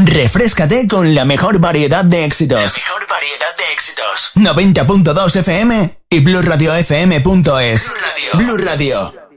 Refréscate con la mejor variedad de éxitos. 90.2 FM y BluRadioFM.es. Blue Radio.